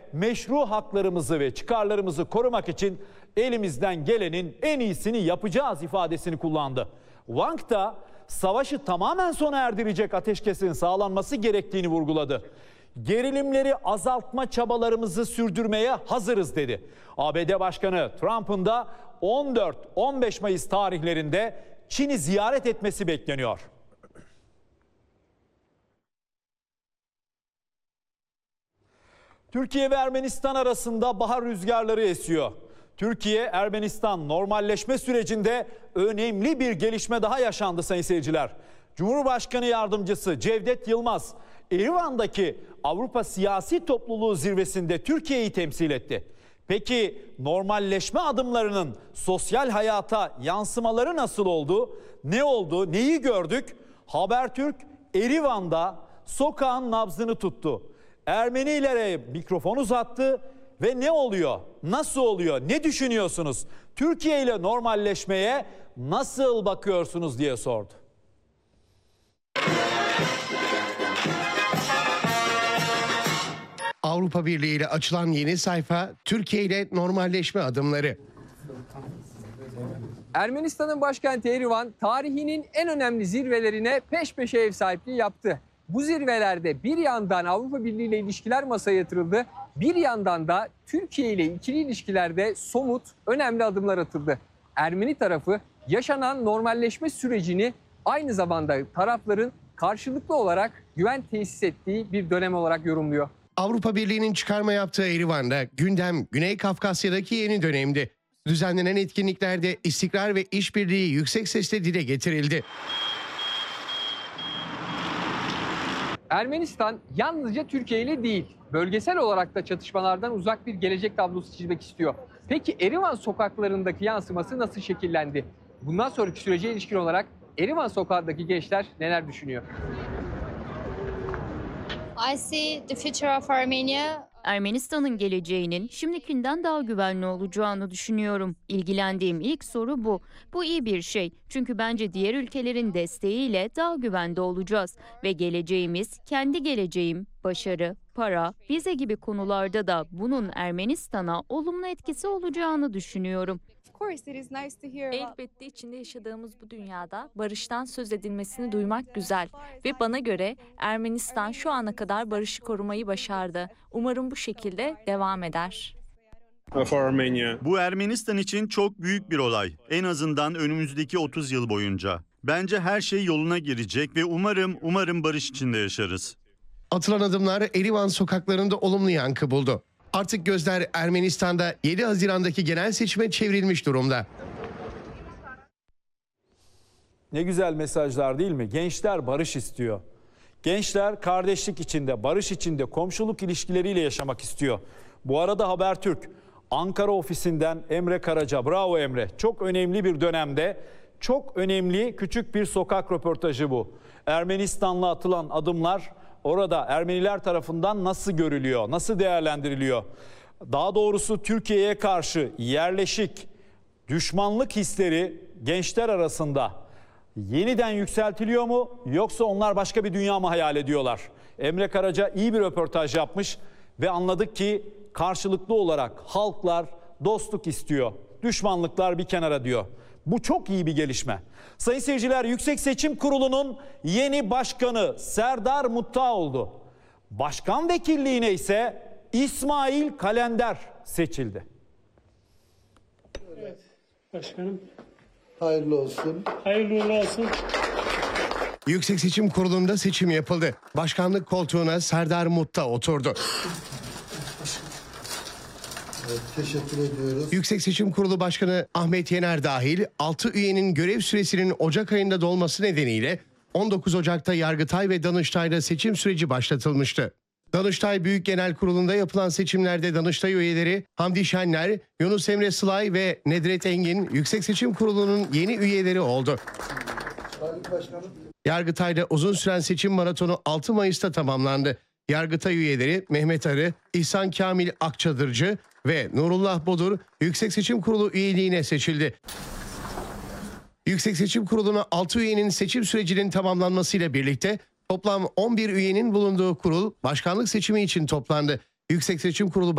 meşru haklarımızı ve çıkarlarımızı korumak için elimizden gelenin en iyisini yapacağız ifadesini kullandı. Wang da savaşı tamamen sona erdirecek ateşkesin sağlanması gerektiğini vurguladı. Gerilimleri azaltma çabalarımızı sürdürmeye hazırız dedi. ABD Başkanı Trump'ın da 14-15 Mayıs tarihlerinde Çin'i ziyaret etmesi bekleniyor. Türkiye ve Ermenistan arasında bahar rüzgarları esiyor. Türkiye-Ermenistan normalleşme sürecinde önemli bir gelişme daha yaşandı sayın seyirciler. Cumhurbaşkanı Yardımcısı Cevdet Yılmaz, Erivan'daki Avrupa Siyasi Topluluğu zirvesinde Türkiye'yi temsil etti. Peki normalleşme adımlarının sosyal hayata yansımaları nasıl oldu? Ne oldu? Neyi gördük? Habertürk Erivan'da sokağın nabzını tuttu. Ermenilere mikrofon uzattı ve ne oluyor? Nasıl oluyor? Ne düşünüyorsunuz? Türkiye ile normalleşmeye nasıl bakıyorsunuz diye sordu. Avrupa Birliği ile açılan yeni sayfa, Türkiye ile normalleşme adımları. Ermenistan'ın başkenti Erivan tarihinin en önemli zirvelerine peş peşe ev sahipliği yaptı. Bu zirvelerde bir yandan Avrupa Birliği ile ilişkiler masaya yatırıldı, bir yandan da Türkiye ile ikili ilişkilerde somut, önemli adımlar atıldı. Ermeni tarafı yaşanan normalleşme sürecini aynı zamanda tarafların karşılıklı olarak güven tesis ettiği bir dönem olarak yorumluyor. Avrupa Birliği'nin çıkarma yaptığı Erivan'da gündem Güney Kafkasya'daki yeni dönemdi. Düzenlenen etkinliklerde istikrar ve işbirliği yüksek sesle dile getirildi. Ermenistan yalnızca Türkiye ile değil, bölgesel olarak da çatışmalardan uzak bir gelecek tablosu çizmek istiyor. Peki Erivan sokaklarındaki yansıması nasıl şekillendi? Bundan sonraki sürece ilişkin olarak Erivan sokağındaki gençler neler düşünüyor? I see the future of Armenia. Ermenistan'ın geleceğinin şimdikinden daha güvenli olacağını düşünüyorum. İlgilendiğim ilk soru bu. Bu iyi bir şey. Çünkü bence diğer ülkelerin desteğiyle daha güvende olacağız. Ve geleceğimiz, kendi geleceğim, başarı, para, vize gibi konularda da bunun Ermenistan'a olumlu etkisi olacağını düşünüyorum. Elbette içinde yaşadığımız bu dünyada barıştan söz edilmesini duymak güzel ve bana göre Ermenistan şu ana kadar barışı korumayı başardı. Umarım bu şekilde devam eder. Bu Ermenistan için çok büyük bir olay. En azından önümüzdeki 30 yıl boyunca. Bence her şey yoluna girecek ve umarım barış içinde yaşarız. Atılan adımlar Erivan sokaklarında olumlu yankı buldu. Artık gözler Ermenistan'da 7 Haziran'daki genel seçime çevrilmiş durumda. Ne güzel mesajlar değil mi? Gençler barış istiyor. Gençler kardeşlik içinde, barış içinde, komşuluk ilişkileriyle yaşamak istiyor. Bu arada Habertürk Ankara ofisinden Emre Karaca, bravo Emre. Çok önemli bir dönemde, çok önemli küçük bir sokak röportajı bu. Ermenistan'la atılan adımlar orada Ermeniler tarafından nasıl görülüyor, nasıl değerlendiriliyor? Daha doğrusu Türkiye'ye karşı yerleşik düşmanlık hisleri gençler arasında yeniden yükseltiliyor mu, yoksa onlar başka bir dünya mı hayal ediyorlar? Emre Karaca iyi bir röportaj yapmış ve anladık ki karşılıklı olarak halklar dostluk istiyor, düşmanlıklar bir kenara diyor. Bu çok iyi bir gelişme. Sayın seyirciler, Yüksek Seçim Kurulu'nun yeni başkanı Serdar Muttağ oldu. Başkan vekilliğine ise İsmail Kalender seçildi. Evet başkanım. Hayırlı olsun. Hayırlı olsun. Yüksek Seçim Kurulu'nda seçim yapıldı. Başkanlık koltuğuna Serdar Muttağ oturdu. Evet, teşekkür ediyoruz. Yüksek Seçim Kurulu Başkanı Ahmet Yener dahil 6 üyenin görev süresinin Ocak ayında dolması nedeniyle 19 Ocak'ta Yargıtay ve Danıştay'da seçim süreci başlatılmıştı. Danıştay Büyük Genel Kurulu'nda yapılan seçimlerde Danıştay üyeleri Hamdi Şenler, Yunus Emre Sılay ve Nedret Engin Yüksek Seçim Kurulu'nun yeni üyeleri oldu. Yargıtay'da uzun süren seçim maratonu 6 Mayıs'ta tamamlandı. Yargıtay üyeleri Mehmet Arı, İhsan Kamil Akçadırcı ve Nurullah Bodur Yüksek Seçim Kurulu üyeliğine seçildi. Yüksek Seçim Kurulu'na 6 üyenin seçim sürecinin tamamlanmasıyla birlikte toplam 11 üyenin bulunduğu kurul başkanlık seçimi için toplandı. Yüksek Seçim Kurulu